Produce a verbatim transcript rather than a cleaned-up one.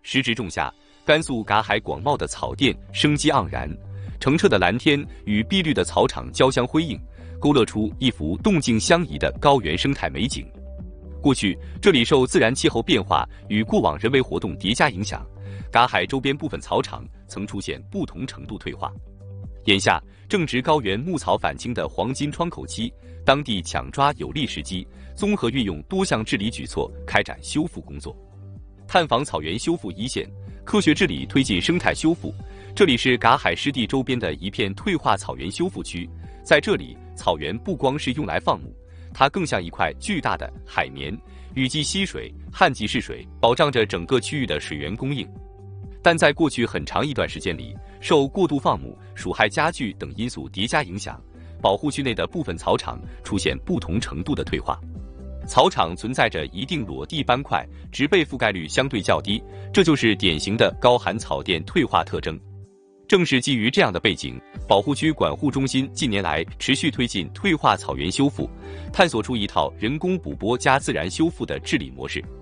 时值仲夏，甘肃嘎海广袤的草甸生机盎然，澄澈的蓝天与碧绿的草场交相辉映，勾勒出一幅动静相宜的高原生态美景。过去，这里受自然气候变化与过往人为活动叠加影响，嘎海周边部分草场曾出现不同程度退化。眼下正值高原牧草返青的黄金窗口期，当地抢抓有利时机，综合运用多项治理举措，开展修复工作。探访草原修复一线，科学治理推进生态修复。这里是嘎海湿地周边的一片退化草原修复区，在这里，草原不光是用来放牧，它更像一块巨大的海绵，雨季吸水，旱季蓄水，保障着整个区域的水源供应。但在过去很长一段时间里，受过度放牧、鼠害加剧等因素叠加影响，保护区内的部分草场出现不同程度的退化。草场存在着一定裸地斑块，植被覆盖率相对较低，这就是典型的高寒草甸退化特征。正是基于这样的背景，保护区管护中心近年来持续推进退化草原修复，探索出一套人工补播加自然修复的治理模式。